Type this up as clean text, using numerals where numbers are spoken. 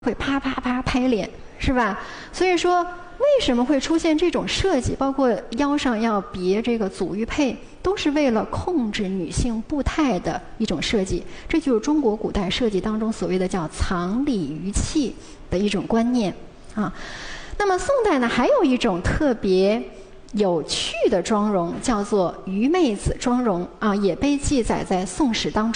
会啪啪啪拍脸，是吧？所以说，为什么会出现这种设计？包括腰上要别这个足玉佩，都是为了控制女性步态的一种设计。这就是中国古代设计当中所谓的叫藏礼于器的一种观念啊。那么宋代呢，还有一种特别有趣的妆容，叫做愚妹子妆容啊，也被记载在《宋史》当中。